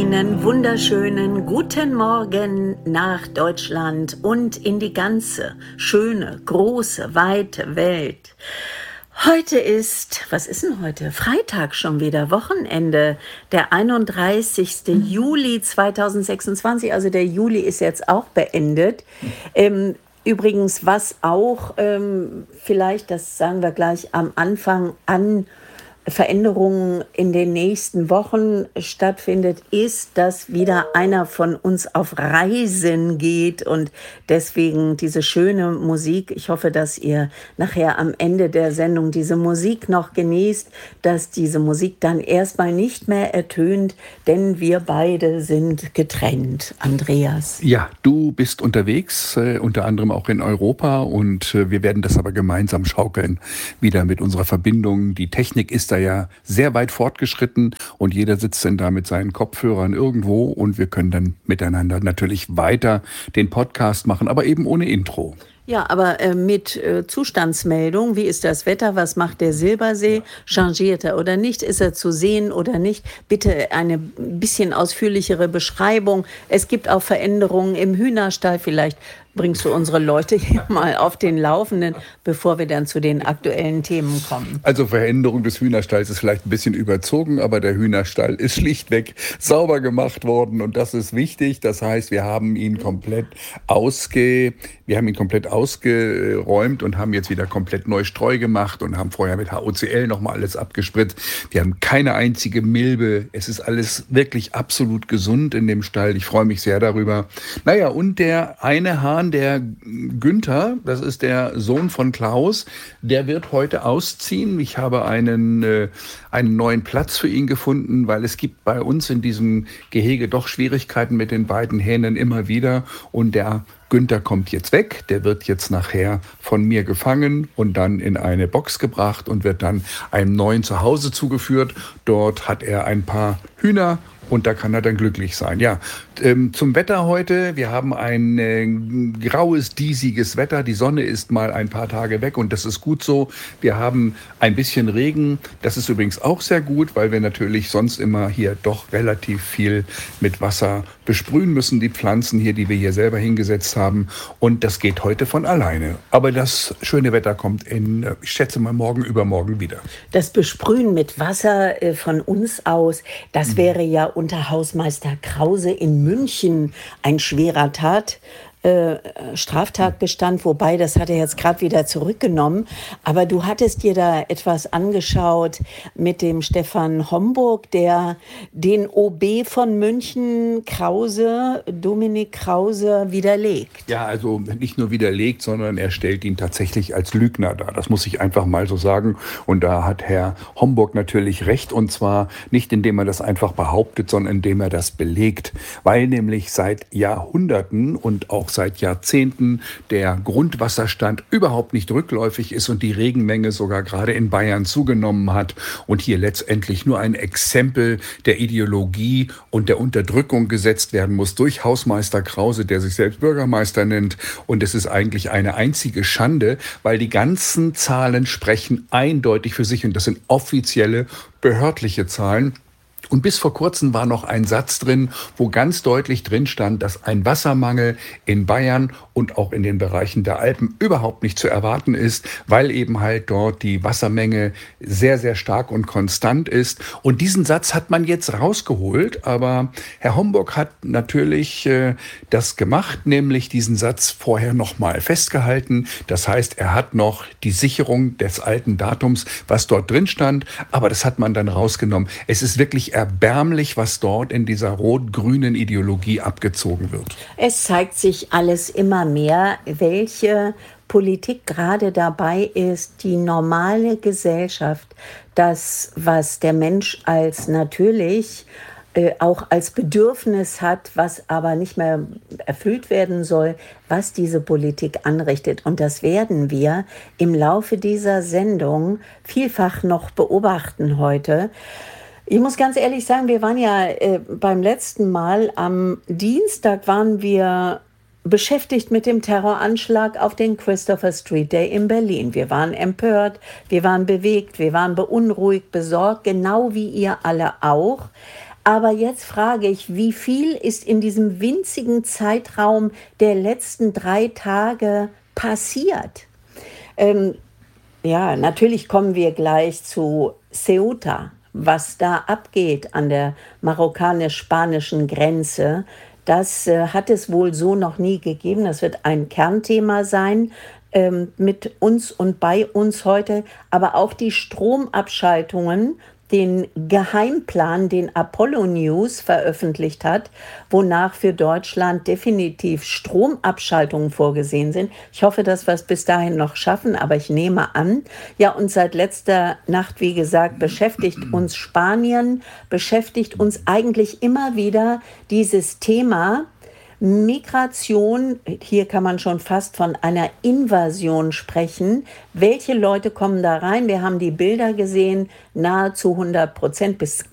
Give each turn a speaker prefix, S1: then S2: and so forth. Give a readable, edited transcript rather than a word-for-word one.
S1: Einen wunderschönen guten Morgen nach Deutschland und in die ganze schöne, große, weite Welt. Heute ist, was ist denn heute? Freitag schon wieder, Wochenende, der 31. Juli 2026, also der Juli ist jetzt auch beendet. Übrigens, was auch vielleicht, das sagen wir gleich am Anfang an, Veränderungen in den nächsten Wochen stattfindet, ist, dass wieder einer von uns auf Reisen geht und deswegen diese schöne Musik. Ich hoffe, dass ihr nachher am Ende der Sendung diese Musik noch genießt, dass diese Musik dann erstmal nicht mehr ertönt, denn wir beide sind getrennt. Andreas.
S2: Ja, du bist unterwegs, unter anderem auch in Europa und wir werden das aber gemeinsam schaukeln, wieder mit unserer Verbindung. Die Technik ist da ja sehr weit fortgeschritten und jeder sitzt dann da mit seinen Kopfhörern irgendwo und wir können dann miteinander natürlich weiter den Podcast machen, aber eben ohne Intro.
S1: Ja, aber mit Zustandsmeldung, wie ist das Wetter, was macht der Silbersee, changiert er oder nicht, ist er zu sehen oder nicht, bitte eine bisschen ausführlichere Beschreibung. Es gibt auch Veränderungen im Hühnerstall, vielleicht bringst du unsere Leute hier mal auf den Laufenden, bevor wir dann zu den aktuellen Themen kommen.
S2: Also Veränderung des Hühnerstalls ist vielleicht ein bisschen überzogen, aber der Hühnerstall ist schlichtweg sauber gemacht worden und das ist wichtig. Das heißt, wir haben ihn komplett ausgeräumt und haben jetzt wieder komplett neu Streu gemacht und haben vorher mit HOCL nochmal alles abgespritzt. Wir haben keine einzige Milbe. Es ist alles wirklich absolut gesund in dem Stall. Ich freue mich sehr darüber. Naja, und der eine Hahn, der Günther, das ist der Sohn von Klaus, der wird heute ausziehen. Ich habe einen neuen Platz für ihn gefunden, weil es gibt bei uns in diesem Gehege doch Schwierigkeiten mit den beiden Hähnen immer wieder. Und der Günther kommt jetzt weg, der wird jetzt nachher von mir gefangen und dann in eine Box gebracht und wird dann einem neuen Zuhause zugeführt. Dort hat er ein paar Hühner und da kann er dann glücklich sein. Ja, zum Wetter heute. Wir haben ein graues, diesiges Wetter. Die Sonne ist mal ein paar Tage weg und das ist gut so. Wir haben ein bisschen Regen. Das ist übrigens auch sehr gut, weil wir natürlich sonst immer hier doch relativ viel mit Wasser besprühen müssen. Die Pflanzen hier, die wir hier selber hingesetzt haben. Und das geht heute von alleine. Aber das schöne Wetter kommt ich schätze mal morgen, übermorgen wieder.
S1: Das Besprühen mit Wasser von uns aus, das wäre ja unter Hausmeister Krause in München ein schwerer Straftatbestand, wobei, das hat er jetzt gerade wieder zurückgenommen. Aber du hattest dir da etwas angeschaut mit dem Stefan Homburg, der den OB von München, Dominik Krause, widerlegt.
S2: Ja, also nicht nur widerlegt, sondern er stellt ihn tatsächlich als Lügner dar. Das muss ich einfach mal so sagen. Und da hat Herr Homburg natürlich recht. Und zwar nicht, indem er das einfach behauptet, sondern indem er das belegt. Weil nämlich seit Jahrhunderten und auch seit Jahrzehnten der Grundwasserstand überhaupt nicht rückläufig ist und die Regenmenge sogar gerade in Bayern zugenommen hat und hier letztendlich nur ein Exempel der Ideologie und der Unterdrückung gesetzt werden muss durch Hausmeister Krause, der sich selbst Bürgermeister nennt. Und es ist eigentlich eine einzige Schande, weil die ganzen Zahlen sprechen eindeutig für sich und das sind offizielle behördliche Zahlen. Und bis vor kurzem war noch ein Satz drin, wo ganz deutlich drin stand, dass ein Wassermangel in Bayern und auch in den Bereichen der Alpen überhaupt nicht zu erwarten ist, weil eben halt dort die Wassermenge sehr, sehr stark und konstant ist. Und diesen Satz hat man jetzt rausgeholt, aber Herr Homburg hat natürlich das gemacht, nämlich diesen Satz vorher nochmal festgehalten. Das heißt, er hat noch die Sicherung des alten Datums, was dort drin stand, aber das hat man dann rausgenommen. Es ist wirklich erbärmlich, was dort in dieser rot-grünen Ideologie abgezogen wird.
S1: Es zeigt sich alles immer mehr, welche Politik gerade dabei ist, die normale Gesellschaft, das, was der Mensch als natürlich auch als Bedürfnis hat, was aber nicht mehr erfüllt werden soll, was diese Politik anrichtet. Und das werden wir im Laufe dieser Sendung vielfach noch beobachten heute. Ich muss ganz ehrlich sagen, wir waren ja beim letzten Mal am Dienstag waren wir beschäftigt mit dem Terroranschlag auf den Christopher Street Day in Berlin. Wir waren empört, wir waren bewegt, wir waren beunruhigt, besorgt, genau wie ihr alle auch. Aber jetzt frage ich, wie viel ist in diesem winzigen Zeitraum der letzten 3 Tage passiert? Ähm, ja, natürlich kommen wir gleich zu Ceuta, was da abgeht an der marokkanisch-spanischen Grenze. Das hat es wohl so noch nie gegeben. Das wird ein Kernthema sein mit uns und bei uns heute. Aber auch die Stromabschaltungen, den Geheimplan, den Apollo News veröffentlicht hat, wonach für Deutschland definitiv Stromabschaltungen vorgesehen sind. Ich hoffe, dass wir es bis dahin noch schaffen, aber ich nehme an. Ja, und seit letzter Nacht, wie gesagt, beschäftigt uns Spanien, beschäftigt uns eigentlich immer wieder dieses Thema Migration. Hier kann man schon fast von einer Invasion sprechen. Welche Leute kommen da rein? Wir haben die Bilder gesehen, nahezu 100%, bis